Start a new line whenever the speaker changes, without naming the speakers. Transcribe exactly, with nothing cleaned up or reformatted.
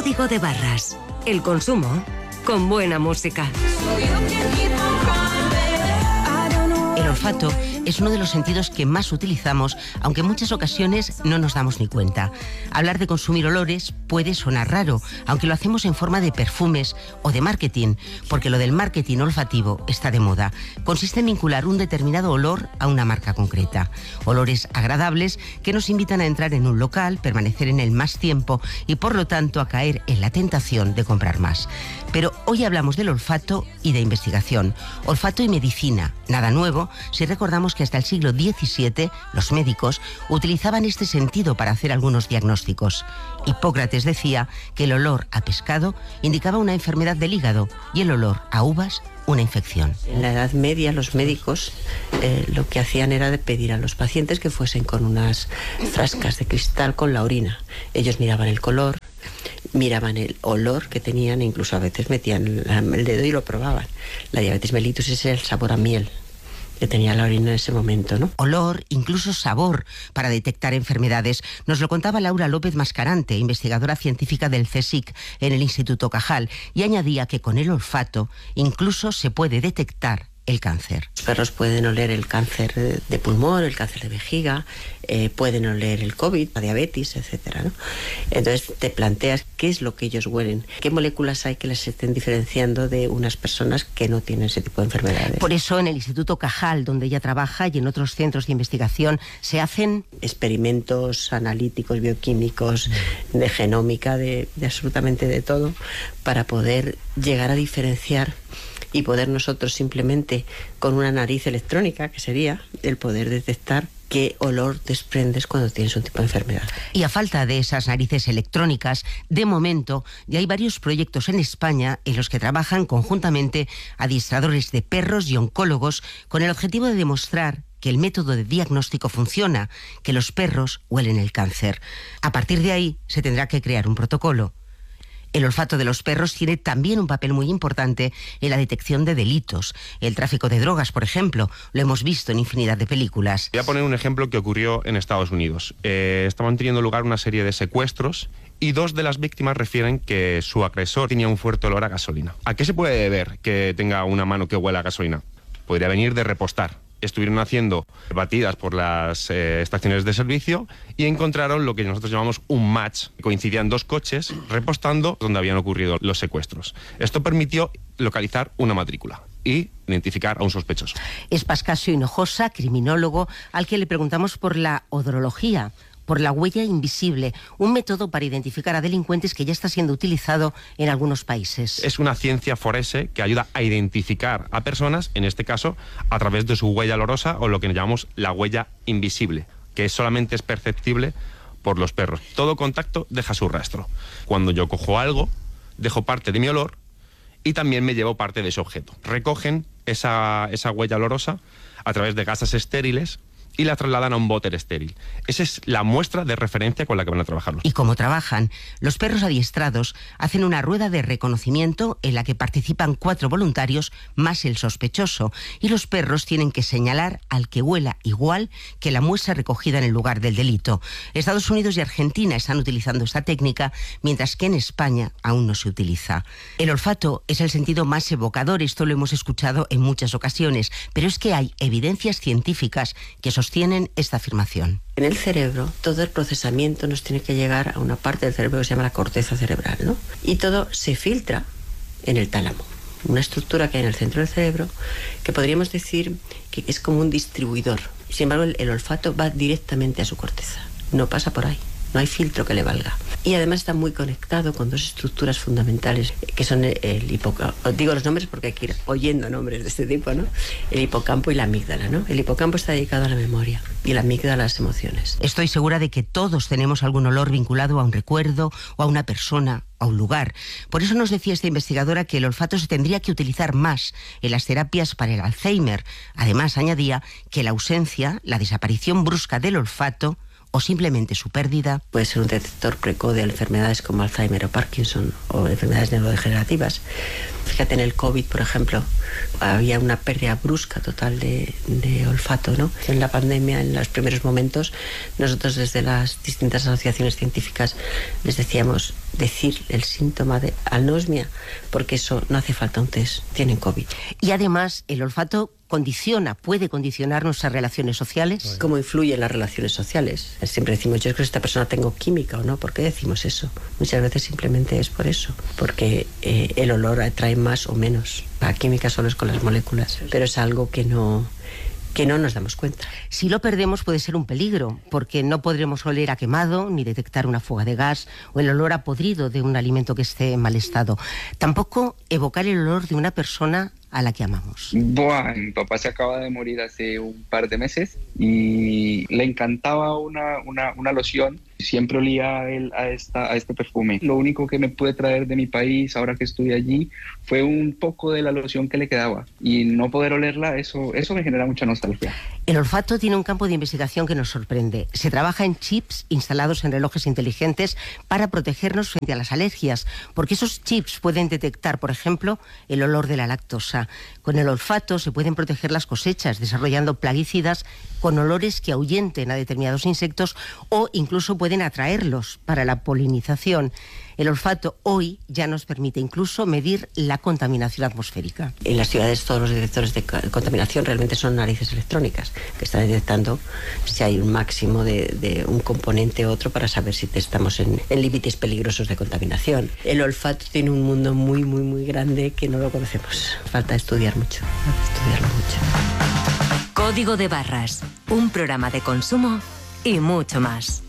Código de barras. El consumo con buena música.
El olfato es uno de los sentidos que más utilizamos, aunque en muchas ocasiones no nos damos ni cuenta. Hablar de consumir olores puede sonar raro, aunque lo hacemos en forma de perfumes o de marketing, porque lo del marketing olfativo está de moda. Consiste en vincular un determinado olor a una marca concreta. Olores agradables que nos invitan a entrar en un local, permanecer en él más tiempo y por lo tanto a caer en la tentación de comprar más. Pero hoy hablamos del olfato y de investigación. Olfato y medicina, nada nuevo si recordamos que hasta el siglo diecisiete los médicos utilizaban este sentido para hacer algunos diagnósticos. Hipócrates decía que el olor a pescado indicaba una enfermedad del hígado y el olor a uvas una infección.
En la Edad Media los médicos eh, lo que hacían era de pedir a los pacientes que fuesen con unas frascas de cristal con la orina. Ellos miraban el color, miraban el olor que tenían e incluso a veces metían el dedo y lo probaban. La diabetes mellitus es el sabor a miel que tenía la orina en ese momento, ¿no?
Olor, incluso sabor, para detectar enfermedades. Nos lo contaba Laura López Mascarante, investigadora científica del CSIC en el Instituto Cajal, y añadía que con el olfato incluso se puede detectar el cáncer.
Los perros pueden oler el cáncer de pulmón, el cáncer de vejiga, eh, pueden oler el COVID, la diabetes, etcétera, ¿no? Entonces te planteas qué es lo que ellos huelen, qué moléculas hay que les estén diferenciando de unas personas que no tienen ese tipo de enfermedades.
Por eso en el Instituto Cajal, donde ella trabaja, y en otros centros de investigación, se hacen
experimentos analíticos, bioquímicos, de genómica, de, de absolutamente de todo, para poder llegar a diferenciar y poder nosotros simplemente con una nariz electrónica, que sería el poder detectar qué olor desprendes cuando tienes un tipo de enfermedad.
Y a falta de esas narices electrónicas, de momento ya hay varios proyectos en España en los que trabajan conjuntamente adiestradores de perros y oncólogos con el objetivo de demostrar que el método de diagnóstico funciona, que los perros huelen el cáncer. A partir de ahí se tendrá que crear un protocolo. El olfato de los perros tiene también un papel muy importante en la detección de delitos. El tráfico de drogas, por ejemplo, lo hemos visto en infinidad de películas.
Voy a poner un ejemplo que ocurrió en Estados Unidos. Eh, estaban teniendo lugar una serie de secuestros y dos de las víctimas refieren que su agresor tenía un fuerte olor a gasolina. ¿A qué se puede deber que tenga una mano que huela a gasolina? Podría venir de repostar. Estuvieron haciendo batidas por las eh, estaciones de servicio y encontraron lo que nosotros llamamos un match. Coincidían dos coches repostando donde habían ocurrido los secuestros. Esto permitió localizar una matrícula y identificar a un sospechoso.
Es Pascasio Hinojosa, criminólogo, al que le preguntamos por la odorología, por la huella invisible, un método para identificar a delincuentes que ya está siendo utilizado en algunos países.
Es una ciencia forense que ayuda a identificar a personas, en este caso, a través de su huella olorosa o lo que llamamos la huella invisible, que solamente es perceptible por los perros. Todo contacto deja su rastro. Cuando yo cojo algo, dejo parte de mi olor y también me llevo parte de ese objeto. Recogen esa, esa huella olorosa a través de gasas estériles y la trasladan a un bote estéril. Esa es la muestra de referencia con la que van a trabajarlos.
¿Y cómo trabajan? Los perros adiestrados hacen una rueda de reconocimiento en la que participan cuatro voluntarios más el sospechoso, y los perros tienen que señalar al que huela igual que la muestra recogida en el lugar del delito. Estados Unidos y Argentina están utilizando esta técnica, mientras que en España aún no se utiliza. El olfato es el sentido más evocador, esto lo hemos escuchado en muchas ocasiones, pero es que hay evidencias científicas que sostienen esta afirmación.
En el cerebro, todo el procesamiento nos tiene que llegar a una parte del cerebro que se llama la corteza cerebral, ¿no? Y todo se filtra en el tálamo, una estructura que hay en el centro del cerebro que podríamos decir que es como un distribuidor. Sin embargo, el, el olfato va directamente a su corteza, no pasa por ahí. No hay filtro que le valga. Y además está muy conectado con dos estructuras fundamentales, que son el, el hipocampo. Digo los nombres porque hay que ir oyendo nombres de este tipo, ¿no? El hipocampo y la amígdala, ¿no? El hipocampo está dedicado a la memoria y la amígdala a las emociones.
Estoy segura de que todos tenemos algún olor vinculado a un recuerdo, o a una persona, a un lugar. Por eso nos decía esta investigadora que el olfato se tendría que utilizar más en las terapias para el Alzheimer. Además, añadía que la ausencia, la desaparición brusca del olfato, o simplemente su pérdida.
Puede ser un detector precoz de enfermedades como Alzheimer o Parkinson o enfermedades neurodegenerativas. Fíjate, en el COVID, por ejemplo, había una pérdida brusca total de, de olfato, ¿no? En la pandemia, en los primeros momentos, nosotros desde las distintas asociaciones científicas les decíamos decir el síntoma de anosmia, porque eso no hace falta un test, tienen COVID.
Y además, el olfato condiciona, puede condicionar nuestras relaciones sociales.
¿Cómo influyen las relaciones sociales? Siempre decimos, yo creo que esta persona tengo química o no. ¿Por qué decimos eso? Muchas veces simplemente es por eso, porque eh, el olor atrae más o menos. La química solo es con las moléculas, pero es algo que no... que no nos damos cuenta.
Si lo perdemos puede ser un peligro, porque no podremos oler a quemado, ni detectar una fuga de gas o el olor a podrido de un alimento que esté en mal estado. Tampoco evocar el olor de una persona a la que amamos.
Buah, mi papá se acaba de morir hace un par de meses y le encantaba una, una, una loción. Siempre olía a, él, a, esta, a este perfume. Lo único que me pude traer de mi país ahora que estuve allí fue un poco de la loción que le quedaba. Y no poder olerla, eso, eso me genera mucha nostalgia.
El olfato tiene un campo de investigación que nos sorprende. Se trabaja en chips instalados en relojes inteligentes para protegernos frente a las alergias, porque esos chips pueden detectar, por ejemplo, el olor de la lactosa. Con el olfato se pueden proteger las cosechas, desarrollando plaguicidas con olores que ahuyenten a determinados insectos o incluso pueden atraerlos para la polinización. El olfato hoy ya nos permite incluso medir la contaminación atmosférica.
En las ciudades todos los detectores de contaminación realmente son narices electrónicas, que están detectando si hay un máximo de, de un componente u otro para saber si estamos en, en límites peligrosos de contaminación. El olfato tiene un mundo muy, muy, muy grande que no lo conocemos. Falta estudiar mucho, falta estudiarlo mucho.
Código de Barras, un programa de consumo y mucho más.